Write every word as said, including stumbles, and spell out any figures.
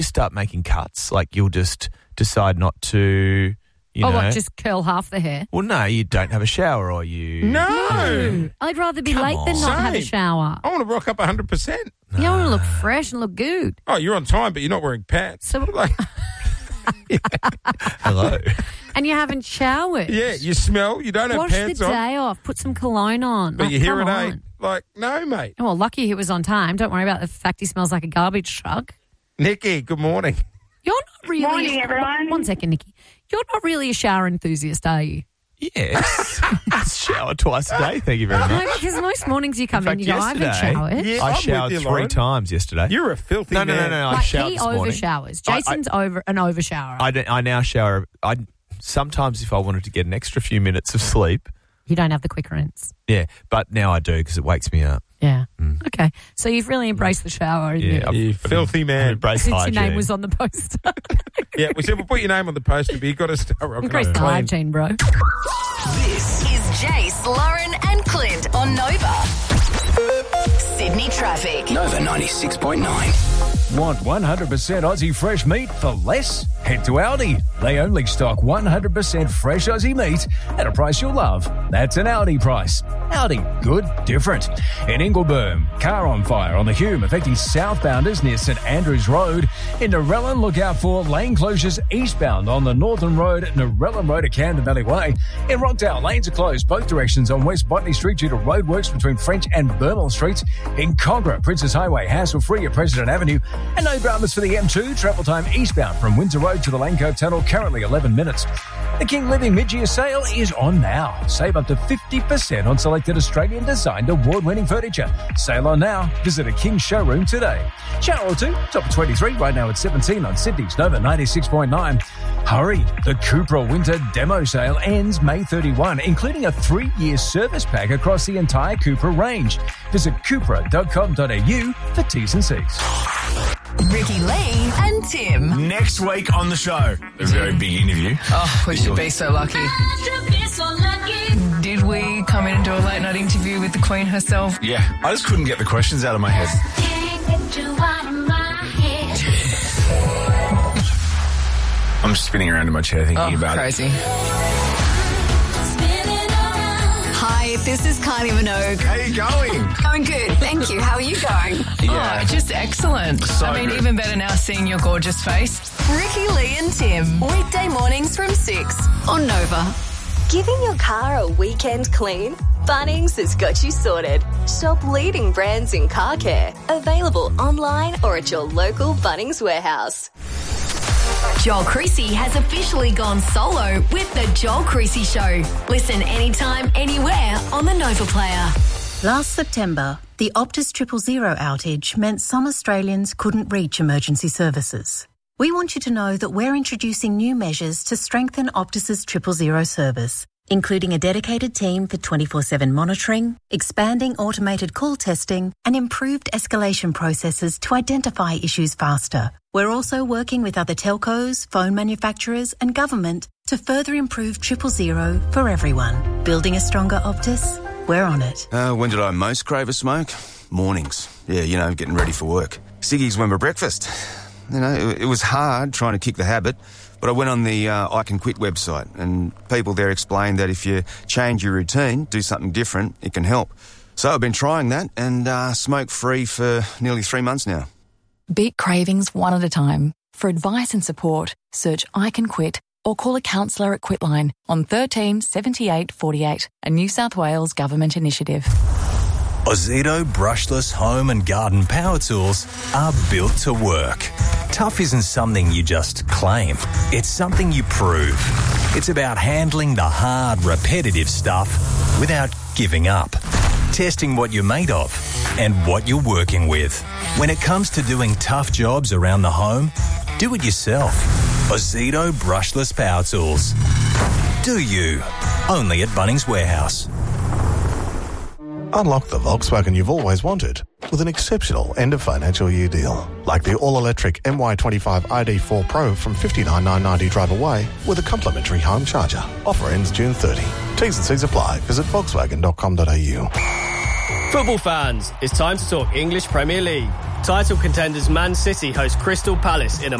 you start making cuts, like you'll just decide not to, you oh, know. what, just curl half the hair? Well, no, you don't have a shower or you... No. No. I'd rather be Come late than on. not have a Same. shower. I want to rock up one hundred percent. You want to look fresh and look good. Oh, you're on time, but you're not wearing pants. So, Like, Hello. and you haven't showered. yeah, you smell, you don't have Wash pants the on, day off. Put some cologne on. but Like, you're here come at eight. on. Like, no, mate. Oh, well, lucky he was on time. Don't worry about the fact he smells like a garbage truck. Nikki, good morning. You're not really... Morning, a, everyone. One second, Nikki. You're not really a shower enthusiast, are you? Yes. I shower twice a day, thank you very much. No, because most mornings you come In in, fact, you go, I haven't yesterday- showered. Yeah, I I'm with showered you, three Lauren. times yesterday. You're a filthy no, no, man. no, no, I Like, showered he this morning. overshowers. I- I- Jason's over an overshower. I, don't- I now shower. I sometimes if I wanted to get an extra few minutes of sleep, you don't have the quick rinse. yeah, but now I do because it wakes me up. Yeah. Okay. So you've really embraced the shower. haven't Yeah, you? I've- You I've filthy man. I've embraced Since hygiene. your name was on the poster. Yeah, we said we'll put your name on the poster, but you've got to start rocking Increase up the clean. hygiene, bro. This is Jace, Lauren and Clint on Nova. Sydney traffic. Nova ninety-six point nine. Want one hundred percent Aussie fresh meat for less? Head to Aldi. They only stock one hundred percent fresh Aussie meat at a price you'll love. That's an Aldi price. Aldi, good, different. In Ingleburn, car on fire on the Hume affecting southbounders near St Andrews Road. In Narellan, look out for lane closures eastbound on the Northern Road, Narellan Road at Camden Valley Way. In Rockdale, lanes are closed both directions on West Botany Street due to roadworks between French and Burnell Streets. In Cogra, Princess Highway, hassle-free at President Avenue. And no dramas for the M two, travel time eastbound from Windsor Road to the Lane Cove Tunnel, currently eleven minutes. The King Living mid-year sale is on now. Save up to fifty percent on selected Australian-designed award-winning furniture. Sale on now. Visit a King showroom today. Shower or two, top of twenty-three, right now at seventeen on Sydney's Nova ninety-six point nine. Hurry, the Cupra Winter Demo Sale ends May thirty-first, including a three-year service pack across the entire Cupra range. Visit cupra dot com dot a u for T's and C's. Ricky Lee and Tim. Next week on the show, a very big interview. Oh, we should be so lucky. Did we come in and do a late night interview with the Queen herself? Yeah, I just couldn't get the questions out of my head. I'm spinning around in my chair thinking Oh, about crazy. Hi, this is Kylie Minogue. it. How you going? Going good, thank you. How are you going? Oh, just excellent. So I mean, good. even better now seeing your gorgeous face. Ricky Lee and Tim. Weekday mornings from six on Nova. Giving your car a weekend clean? Bunnings has got you sorted. Shop leading brands in car care. Available online or at your local Bunnings warehouse. Joel Creasy has officially gone solo with The Joel Creasy Show. Listen anytime, anywhere on the Nova Player. Last September, the Optus Triple Zero outage meant some Australians couldn't reach emergency services. We want you to know that we're introducing new measures to strengthen Optus's Triple Zero service, including a dedicated team for twenty-four seven monitoring, expanding automated call testing, and improved escalation processes to identify issues faster. We're also working with other telcos, phone manufacturers, and government to further improve Triple Zero for everyone. Building a stronger Optus? We're on it. Uh, when did I most crave a smoke? Mornings. Yeah, you know, getting ready for work. Siggy's went for breakfast. You know, it, it was hard trying to kick the habit, but I went on the uh, I Can Quit website, and people there explained that if you change your routine, do something different, it can help. So I've been trying that and uh, smoke-free for nearly three months now. Beat cravings one at a time. For advice and support, search I Can Quit or call a counsellor at Quitline on thirteen seventy-eight forty-eight, a New South Wales government initiative. Ozito brushless home and garden power tools are built to work. Tough isn't something you just claim. It's something you prove. It's about handling the hard, repetitive stuff without giving up. Testing what you're made of and what you're working with. When it comes to doing tough jobs around the home, do it yourself. Ozito brushless power tools. Do you? Only at Bunnings Warehouse. Unlock the Volkswagen you've always wanted with an exceptional end-of-financial year deal. Like the all-electric M Y twenty-five I D four Pro from fifty-nine thousand nine hundred ninety dollars drive away with a complimentary home charger. Offer ends June thirtieth. T's and C's apply. Visit volkswagen dot com dot a u. Football fans, it's time to talk English Premier League. Title contenders Man City host Crystal Palace in a